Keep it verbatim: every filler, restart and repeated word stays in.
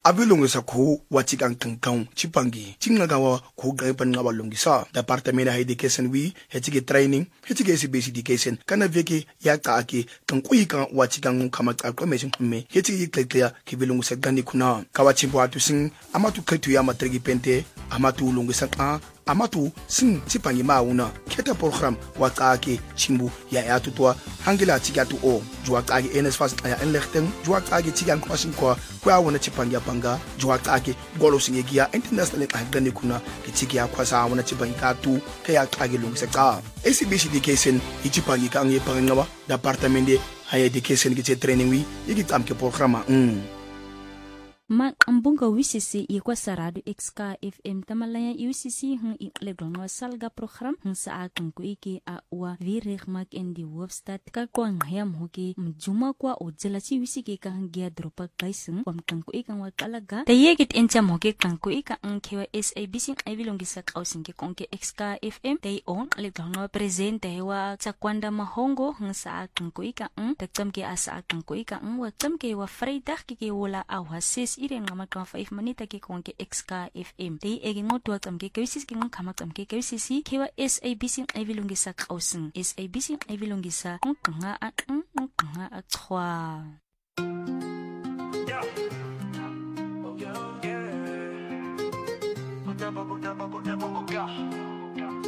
avilungisa khu watikang tangkang chipangi chingagawa khu gaipan ngawa lungisa department of education wi hetike training hetike basic education kana veki ya taaki tangkuika watikang khamaka qomeshin mme hetike qeqya kivilungisa gani khuna kawachimbo atusing amatu qetu ya matriki pente amatu lungisa qa amatu sing chipangi mauna kheta program waqaki chimbu ya yatutwa hangila tikatu o juwaqaki nsfas ya enlechten juwaqaki tikan kwashin kwa kwa wona chipangi panga juwaqaki golo singekia international qagani khuna kitiki ya kwasa wona chipangi katu kaya qagi lungisa qa S A B C education ichipangi ka ngi pangawa department de higher education ki training wi yikitamke programa mm ma ambunga U C C ikwa saradu X K F M tamalaya U C C hung iklegronwa salga program hung sa akang ko iki a wa virig mak endi webstat ka kwang hayam hoki mjuma kwa ojela si U C C ka hang gia dropa kaisung kwam kang ko ikang wa kalaga tayegit encham hoki kang ko ika ang kewa S A B C avilongi sa kausing ke kongke X K F M tay on legronwa presente wa sa kwanda mahongo hung sa akang ko ika ang takcham ke asa akang ko ika ang wa cham ke wa friday ki ke wala awasis ireng ngama twa five manita ke kongke X K F M dei egin ngotwa tamke kwisis ke ngama tamke kwisisi kewa S A B C avilongi sa kausing S A B C avilongi sa nganga a nganga a twa yeah.